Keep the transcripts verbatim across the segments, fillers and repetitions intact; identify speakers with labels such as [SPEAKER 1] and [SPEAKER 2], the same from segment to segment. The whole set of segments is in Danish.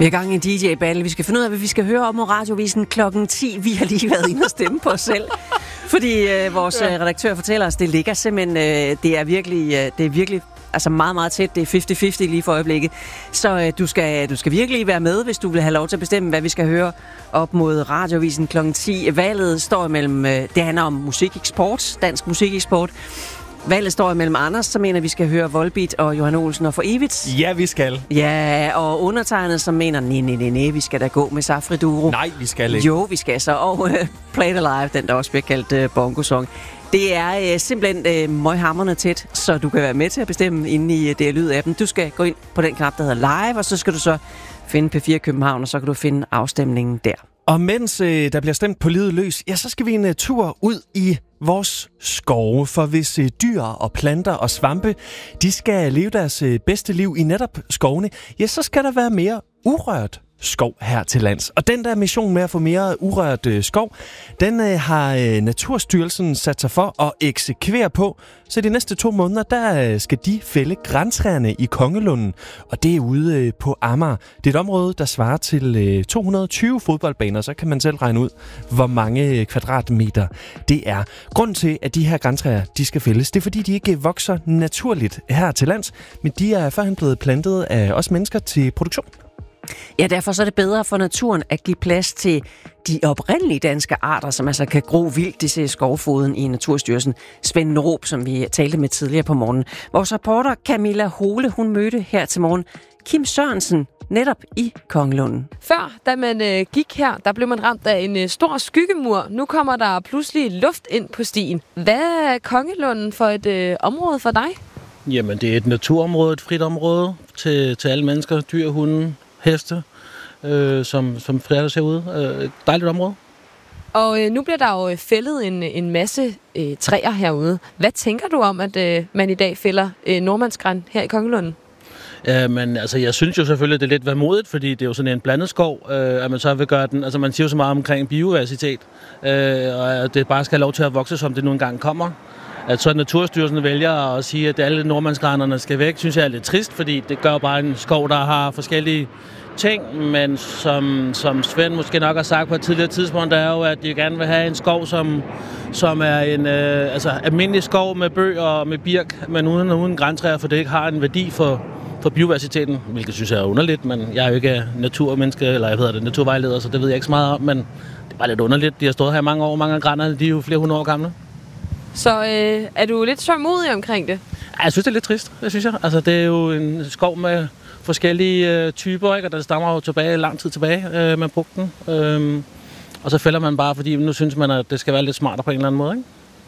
[SPEAKER 1] Vi er i gang i en D J-battle. Vi skal finde ud af, hvad vi skal høre om Radiovisen klokken ti. Vi har lige været inde og stemme på os selv. Fordi øh, vores ja. redaktør fortæller os, det ligger simpelthen, øh, det er virkelig, øh, det er virkelig altså meget, meget tæt. Det er halvtreds halvtreds lige for øjeblikket. Så øh, du, skal, du skal virkelig være med, hvis du vil have lov til at bestemme, hvad vi skal høre op mod Radiovisen klokken ti. Valget står imellem, øh, det handler om musikeksport, dansk musikeksport. Valget står imellem Anders, som mener, vi skal høre Volbeat og Johan Olsen og For Evigt.
[SPEAKER 2] Ja, vi skal.
[SPEAKER 1] Ja, og undertegnet, som mener, nej, nej, nej, nej, vi skal da gå med Safri Duo.
[SPEAKER 2] Nej, vi skal ikke.
[SPEAKER 1] Jo, vi skal så. Og uh, Play It Alive, den der også bliver kaldt uh, bongo-song. Det er uh, simpelthen uh, møghamrende tæt, så du kan være med til at bestemme inde i uh, D R Lyd-appen. Du skal gå ind på den knap, der hedder Live, og så skal du så finde P fire København, og så kan du finde afstemningen der.
[SPEAKER 2] Og mens øh, der bliver stemt på livet løs, ja, så skal vi en uh, tur ud i vores skove. For hvis uh, dyr og planter og svampe, de skal leve deres uh, bedste liv i netop skovene, ja, så skal der være mere urørt skov her til lands. Og den der mission med at få mere urørt øh, skov, den øh, har øh, Naturstyrelsen sat sig for at eksekvere på. Så de næste to måneder, der øh, skal de fælde grantræerne i Kongelunden. Og det er ude øh, på Amager. Det er et område, der svarer til øh, to hundrede og tyve fodboldbaner. Så kan man selv regne ud, hvor mange øh, kvadratmeter det er. Grunden til, at de her grantræer, de skal fældes, det er fordi, de ikke vokser naturligt her til lands. Men de er førhen blevet plantet af os mennesker til produktion.
[SPEAKER 1] Ja, derfor så er det bedre for naturen at give plads til de oprindelige danske arter, som altså kan gro vildt, det siger skovfoden i Naturstyrelsen. Svend Norup, som vi talte med tidligere på morgenen. Vores reporter Camilla Hole, hun mødte her til morgen Kim Sørensen, netop i Kongelunden.
[SPEAKER 3] Før, da man øh, gik her, der blev man ramt af en øh, stor skyggemur. Nu kommer der pludselig luft ind på stien. Hvad er Kongelunden for et øh, område for dig?
[SPEAKER 4] Jamen, det er et naturområde, et frit område til, til alle mennesker, dyr, hunde, heste, øh, som, som flere ser ud. Øh, et dejligt område.
[SPEAKER 3] Og øh, nu bliver der jo fældet en, en masse øh, træer herude. Hvad tænker du om, at øh, man i dag fælder øh, nordmandsgran her i Kongelunden?
[SPEAKER 4] Ja, men altså, jeg synes jo selvfølgelig, at det er lidt værmodigt, fordi det er jo sådan en blandet skov, øh, at man så vil gøre den. Altså, man siger jo så meget omkring biodiversitet, øh, og at det bare skal have lov til at vokse, som det nu engang kommer. At så Naturstyrelsen vælger at sige, at alle nordmandsgranerne skal væk, synes jeg er lidt trist, fordi det gør bare en skov, der har forskellige ting, men som, som Svend måske nok har sagt på et tidligere tidspunkt, der er jo, at de gerne vil have en skov, som, som er en øh, altså, almindelig skov med bøg og med birk, men uden, uden grantræer, for det ikke har en værdi for, for biodiversiteten, hvilket synes jeg er underligt, men jeg er jo ikke naturmenneske, eller jeg hedder det, naturvejleder, så det ved jeg ikke så meget om, men det er bare lidt underligt. De har stået her i mange år, mange af granerne, de er jo flere hundrede år gamle.
[SPEAKER 3] Så øh, er du lidt sørgmodig omkring det?
[SPEAKER 4] Ja, jeg synes, det er lidt trist, det synes jeg. Altså, det er jo en skov med forskellige øh, typer, ikke? Og der stammer jo tilbage, lang tid tilbage, øh, man brugte den. Øhm, og så fælder man bare, fordi nu synes man, at det skal være lidt smartere på en eller anden måde, ikke?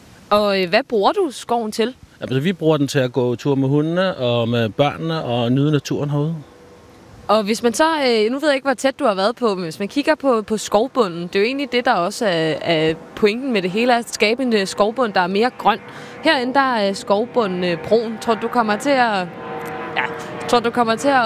[SPEAKER 3] Og øh, hvad bruger du skoven til?
[SPEAKER 4] Altså, vi bruger den til at gå tur med hundene og med børnene og nyde naturen herude.
[SPEAKER 3] Og hvis man så, øh, nu ved jeg ikke, hvor tæt du har været på, men hvis man kigger på, på skovbunden, det er jo egentlig det, der også er, er pointen med det hele, at skabe en skovbund, der er mere grøn. Herinde der er skovbunden øh, brun. Tror du kommer til at, ja, tror du kommer til at